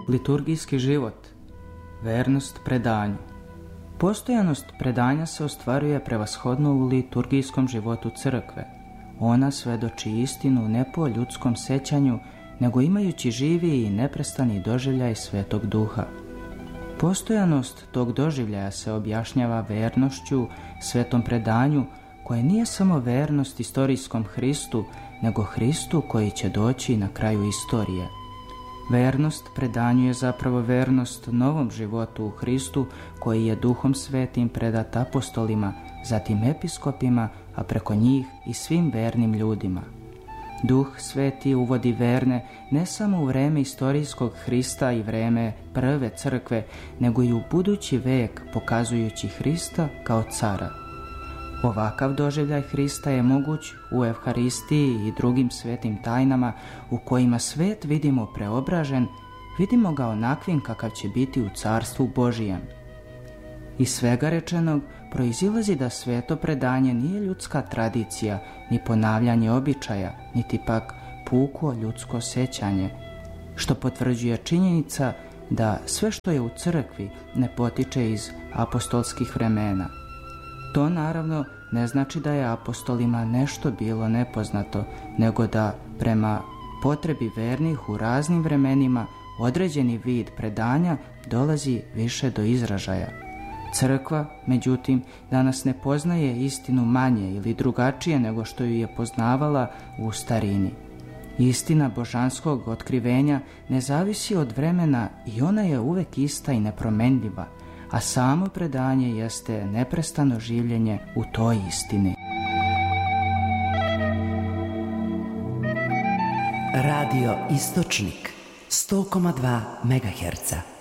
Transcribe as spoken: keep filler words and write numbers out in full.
Liturgijski život, vernost predanju. Postojanost predanja se ostvaruje prevashodno u liturgijskom životu crkve. Ona svedoči istinu ne po ljudskom sećanju, nego imajući živi i neprestani doživljaj Svetog Duha. Postojanost tog doživljaja se objašnjava vernošću, svetom predanju, koje nije samo vernost istorijskom Hristu, nego Hristu koji će doći na kraju istorije. Vernost predanju je zapravo vernost novom životu u Hristu, koji je Duhom Svetim predat apostolima, zatim episkopima, a preko njih i svim vernim ljudima. Duh Sveti uvodi verne ne samo u vreme istorijskog Hrista i vreme prve crkve, nego i u budući vek, pokazujući Hrista kao cara. Ovakav doživljaj Hrista je moguć u Evharistiji i drugim svetim tajnama u kojima svet vidimo preobražen, vidimo ga onakvim kakav će biti u Carstvu Božijem. Iz svega rečenog proizilazi da sveto predanje nije ljudska tradicija, ni ponavljanje običaja, niti pak puko ljudsko sećanje, što potvrđuje činjenica da sve što je u crkvi ne potiče iz apostolskih vremena. To naravno ne znači da je apostolima nešto bilo nepoznato, nego da prema potrebi vernih u raznim vremenima određeni vid predanja dolazi više do izražaja. Crkva, međutim, danas ne poznaje istinu manje ili drugačije nego što ju je poznavala u starini. Istina božanskog otkrivenja ne zavisi od vremena i ona je uvek ista i nepromenljiva, a samo predanje jeste neprestano življenje u toj istini. Radio Istočnik sto zarez dva megaherca.